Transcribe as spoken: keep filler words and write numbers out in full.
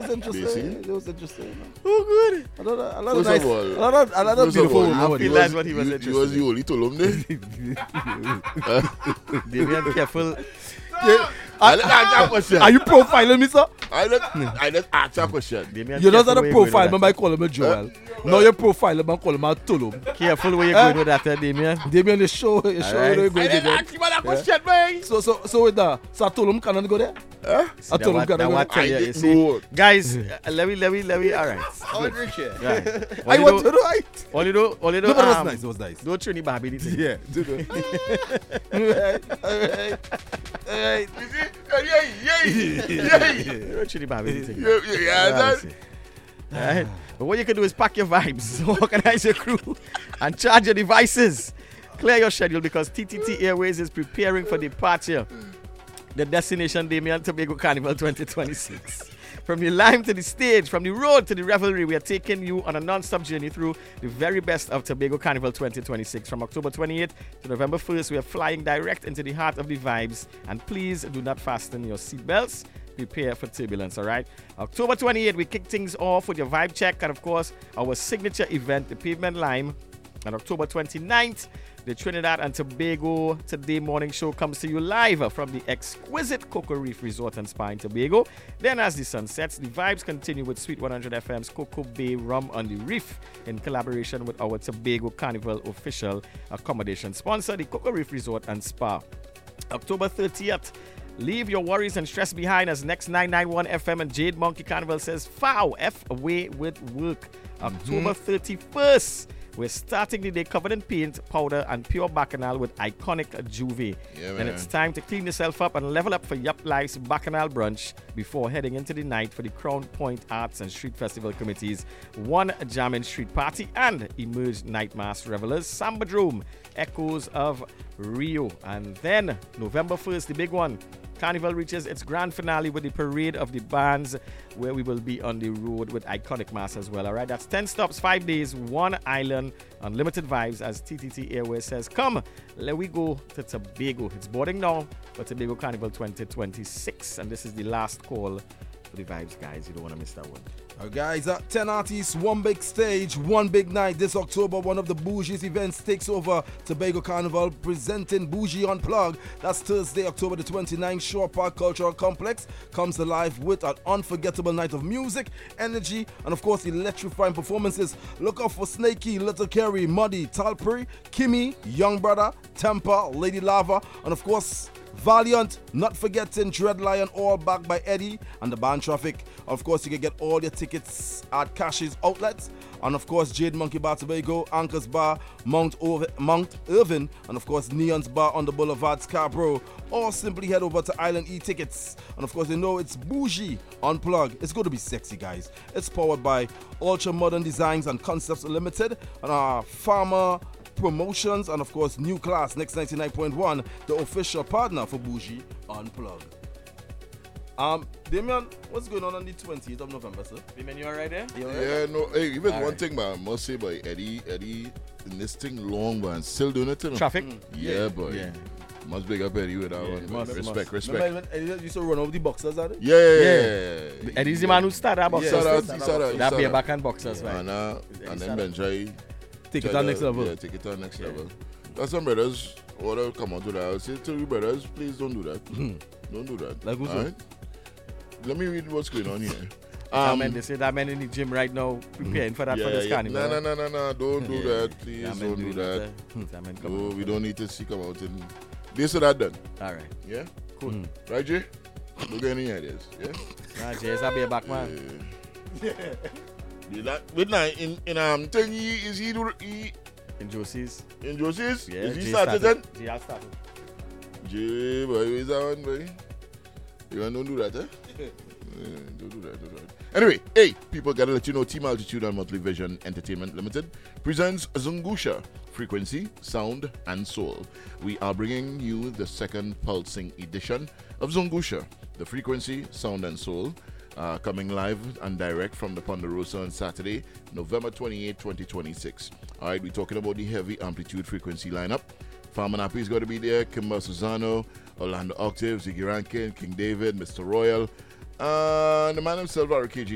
was interesting. It was interesting. Oh, good. A lot of, a lot First of nice, of all, a lot of, a lot of first of beautiful all, women. I over feel there. that's what he was you, interested you was the in. only Tolum there. Damian, careful. Yeah. I let ask you a question. Are you profiling me, sir? I let I let ask you a question. Damian, You know careful that where a you're going profile with man by call him a Joel. Now your profile man call him a Tulum. that. Careful where you're Eh? going with that, eh, Damian. Damian, you show, you show Alright. where you're I going let to ask you a question, man. So, so, so with that, so I told him can I go there? Huh? See, I that told him what- can I that go what there? tell I you, you didn't see. know. Guys, uh, let me, let me, let me, all right. I would reach here. Right. I All you want do- to know it. All you do, all you do, No, but it was um, nice. It was nice. don't train the baby. this thing. Yeah. do it. Alright, alright, alright. You see? Yeah, yeah, yeah, yeah. Don't train the baby. this thing. Yeah, yeah, yeah, that- Alright. But what you can do is pack your vibes, organize your crew, and charge your devices. Clear your schedule because T T T Airways is preparing for departure. The destination Damian Tobago Carnival twenty twenty-six. From the lime to the stage, from the road to the revelry, we are taking you on a non-stop journey through the very best of Tobago Carnival twenty twenty-six. From October twenty-eighth to November first, we are flying direct into the heart of the vibes. And please do not fasten your seatbelts. Prepare for turbulence, all right? October twenty-eighth, we kick things off with your vibe check and, of course, our signature event, the Pavement Lime. On October twenty-ninth, the Trinidad and Tobago Today Morning Show comes to you live from the exquisite Cocoa Reef Resort and Spa in Tobago. Then as the sun sets, the vibes continue with Sweet one hundred F M's Cocoa Bay Rum on the Reef in collaboration with our Tobago Carnival official accommodation sponsor, the Cocoa Reef Resort and Spa. October thirtieth, leave your worries and stress behind as Next nine ninety-one F M and Jade Monkey Carnival says, Fow, F away with work. October thirty-first, we're starting the day covered in paint, powder, and pure bacchanal with iconic Juve. Yeah, And man. it's time to clean yourself up and level up for Yup Life's Bacchanal Brunch before heading into the night for the Crown Point Arts and Street Festival Committee's One Jammin' Street Party and Emerge Night Mass Revelers Sambadrome, Echoes of Rio. And then November first, the big one. Carnival reaches its grand finale with the Parade of the Bands, where we will be on the road with iconic mass as well. All right, that's ten stops, five days, one island, unlimited vibes, as T T T Airways says. Come, let we go to Tobago. It's boarding now for Tobago Carnival twenty twenty-six, and this is the last call for the vibes, guys. You don't want to miss that one. Alright, guys, uh, ten artists, one big stage, one big night. This October, one of the Bougie's events takes over Tobago Carnival, presenting Bougie Unplugged. That's Thursday, October the twenty-ninth. Shore Park Cultural Complex comes alive with an unforgettable night of music, energy, and of course, electrifying performances. Look out for Snakey, Little Kerry, Muddy, Talpri, Kimmy, Young Brother, Temper, Lady Lava, and of course, Valiant, not forgetting Dread Lion, all backed by Eddie and the band Traffic. Of course, you can get all your tickets at Cash's outlets. And of course, Jade Monkey Bar Tobago, Anchor's Bar, Mount, Ov- Mount Irvin, and of course, Neon's Bar on the Boulevard, Scarborough. Or simply head over to Island E Tickets. And of course, you know it's Bougie Unplugged. It's going to be sexy, guys. It's powered by Ultra Modern Designs and Concepts Limited and our Farmer Promotions, and of course New Class Next ninety-nine point one, the official partner for Bougie Unplugged. Um, Damian, what's going on on the twentieth of November, sir? Damian, you all right there? You all right? Yeah, no, hey, even All one right. thing, man, I must say, boy, Eddie, Eddie, in this thing long, man, still doing it, you know? Traffic? Yeah, boy. Yeah. Must big up Eddie with that Yeah, one. must, respect, must. respect. Remember when Eddie used to run over the boxers, are they? Yeah, yeah, yeah. Eddie's the man who started that He boxers. started, thing. he started, he That be a started. backhand boxers, right? And, uh, Eddie and then started. Ben try, Take it try on to- next level. Yeah, take it on next Yeah. level. That's some brothers, order come on to that. I'll say to you brothers, please don't do that. Don't do that. Like who's Alright? Let me read what's going on here. That Um, man, they say that man in the gym right now preparing for that for this carnival. No, no, no, no, no. Don't do Yeah. that. Please That man don't do doing that. it, uh, that man come No, on. we don't need to see come out and this or that done. All right. Yeah? Cool. Right, Jay? Look at any ideas. Yeah? Nah, Jay's a be a back man. Yeah. that with now in in um thing he is he do he In Josie's. in Josie's? Yeah, is he Jay started then? Jay has started. Jay, boy, is that one, boy? You want don't do that, eh? Yeah, don't do that, don't do that. Anyway, hey, people gotta let you know Team Altitude and Monthly Vision Entertainment Limited presents Zungusha, Frequency, Sound, and Soul. We are bringing you the second pulsing edition of Zungusha, the Frequency, Sound, and Soul, uh, coming live and direct from the Ponderosa on Saturday, November twenty-eighth, twenty twenty-six. All right, we're talking about the heavy amplitude frequency lineup. Farman Appy's got to be there, Kimber Susano, Orlando Octave, Ziggy Rankin, King David, Mister Royal, uh, the man himself, R K G